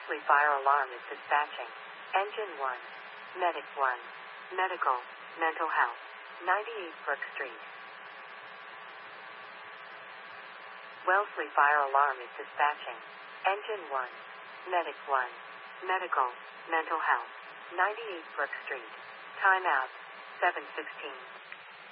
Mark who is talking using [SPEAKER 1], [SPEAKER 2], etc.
[SPEAKER 1] Wellesley Fire Alarm is dispatching. Engine 1. Medic 1. Medical, mental health. 98 Brook Street. Wellesley Fire Alarm is dispatching. Engine 1. Medic 1. Medical, mental health. 98 Brook Street. Timeout. 7:16.